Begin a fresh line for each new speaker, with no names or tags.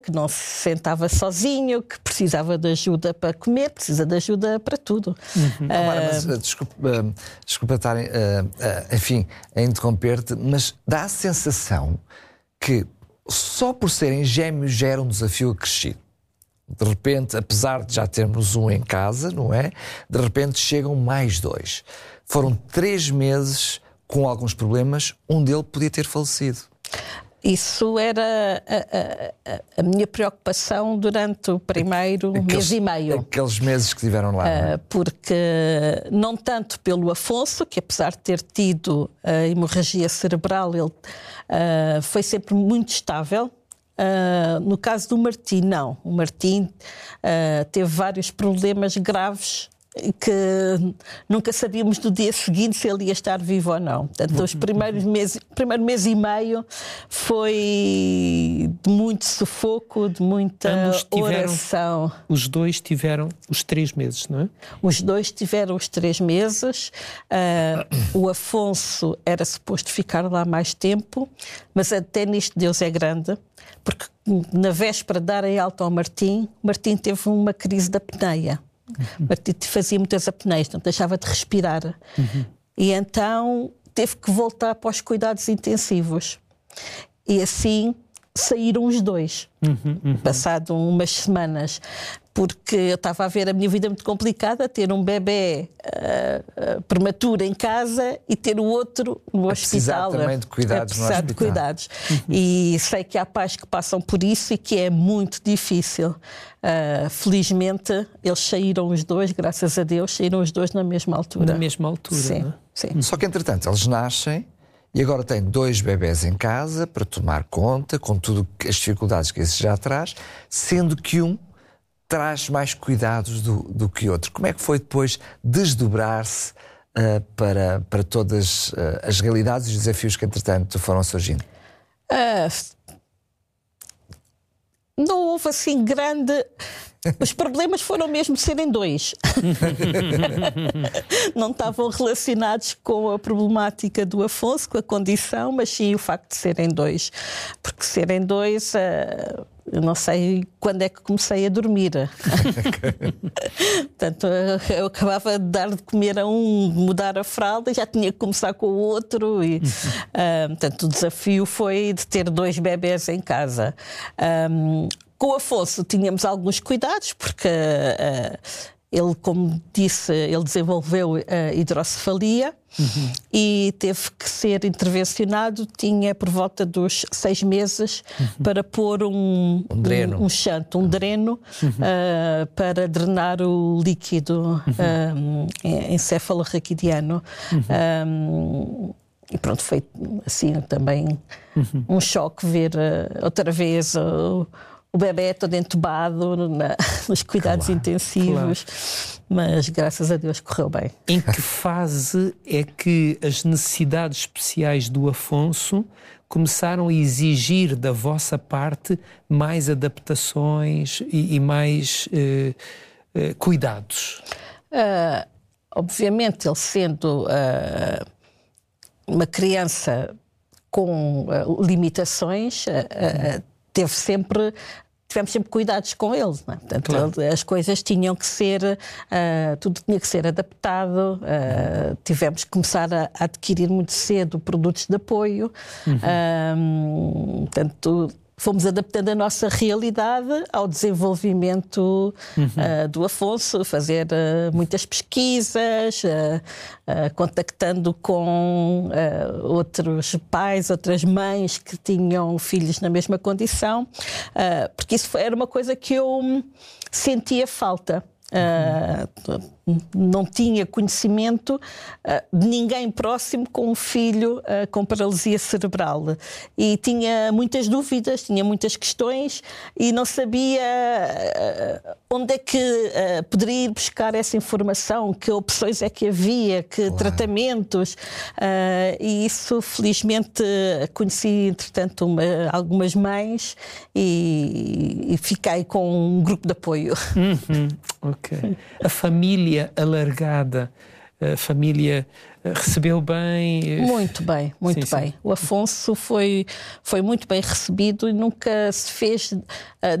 que não se sentava sozinho, que precisava de ajuda para comer, precisa de ajuda para tudo.
Mas, desculpa estar, enfim, a interromper-te, mas dá a sensação que só por serem gêmeos já era um desafio acrescido. De repente, apesar de já termos um em casa, não é? De repente chegam mais 2. Foram 3 meses com alguns problemas, um deles podia ter falecido.
Isso era a minha preocupação durante o primeiro mês e meio.
Aqueles meses que estiveram lá. Não é?
Porque não tanto pelo Afonso, que apesar de ter tido a hemorragia cerebral, ele foi sempre muito estável. No caso do Martim, não. O Martim teve vários problemas graves que nunca sabíamos no dia seguinte se ele ia estar vivo ou não. Portanto, os primeiro mês e meio foi de muito sufoco, de muita oração.
Os 2 tiveram os 3 meses, não é?
Os 2 tiveram os 3 meses. O Afonso era suposto ficar lá mais tempo, mas até nisto Deus é grande, porque na véspera de darem alta ao Martim, Martim teve uma crise da apneia. Martim fazia muitas apneias, não deixava de respirar. E então teve que voltar para os cuidados intensivos. E assim saíram os 2, passado umas semanas. Porque eu estava a ver a minha vida muito complicada, ter um bebê prematuro em casa e ter o outro no hospital.
Também de cuidados no hospital.
De cuidados. E sei que há pais que passam por isso e que é muito difícil. Felizmente, eles saíram os 2, graças a Deus, saíram os 2 na mesma altura.
Na mesma altura,
sim,
não é?
Sim.
Só que, entretanto, eles nascem e agora têm 2 bebés em casa para tomar conta, com tudo as dificuldades que esse já traz, sendo que um traz mais cuidados do que outro. Como é que foi depois desdobrar-se para todas as realidades e os desafios que, entretanto, foram surgindo?
Não houve assim grande... Os problemas foram mesmo serem 2. Não estavam relacionados com a problemática do Afonso, com a condição, mas sim o facto de serem 2. Porque serem 2, eu não sei quando é que comecei a dormir. Portanto, eu acabava de dar de comer a um, mudar a fralda, e já tinha que começar com o outro. E, portanto, o desafio foi de ter 2 bebés em casa. Com o Afonso tínhamos alguns cuidados, porque ele, como disse, ele desenvolveu a hidrocefalia e teve que ser intervencionado. Tinha por volta dos 6 meses para pôr um
dreno,
um dreno para drenar o líquido encefalorraquidiano. E pronto, foi assim também um choque ver outra vez o bebê todo entubado nos cuidados intensivos, mas graças a Deus correu bem.
Em que fase é que as necessidades especiais do Afonso começaram a exigir da vossa parte mais adaptações e mais cuidados?
Obviamente, ele sendo uma criança com limitações, tivemos sempre cuidados com ele, não é? Portanto, as coisas tinham que ser, tudo tinha que ser adaptado, tivemos que começar a adquirir muito cedo produtos de apoio, portanto, fomos adaptando a nossa realidade ao desenvolvimento do Afonso, fazer muitas pesquisas, contactando com outros pais, outras mães que tinham filhos na mesma condição, porque isso era uma coisa que eu sentia falta. Não tinha conhecimento de ninguém próximo com um filho com paralisia cerebral e tinha muitas dúvidas, tinha muitas questões e não sabia onde é que poderia ir buscar essa informação, que opções é que havia, que tratamentos, e isso felizmente conheci entretanto algumas mães e fiquei com um grupo de apoio.
Ok. A família alargada A família recebeu bem?
Muito bem, muito bem. O Afonso foi muito bem recebido e nunca se fez